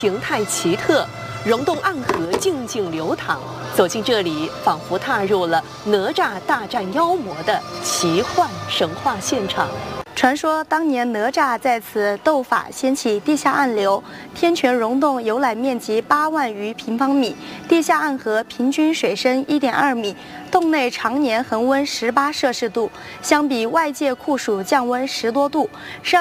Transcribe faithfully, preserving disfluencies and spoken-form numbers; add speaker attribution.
Speaker 1: 形态奇特，溶洞暗河静静流淌。走进这里，仿佛踏入了哪吒大战妖魔的奇幻神话现场。
Speaker 2: 传说当年哪吒在此斗法，掀起地下暗流。天泉溶洞游览面积八万余平方米，地下暗河平均水深一点二米，洞内常年恒温十八摄氏度，相比外界酷暑降温十多度，让